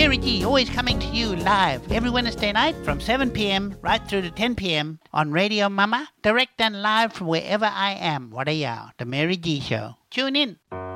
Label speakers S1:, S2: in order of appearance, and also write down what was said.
S1: Mary G, always coming to you live every Wednesday night from 7 p.m. right through to 10 p.m. on Radio Mama, direct and live from wherever I am. What a yao, the Mary G Show. Tune in.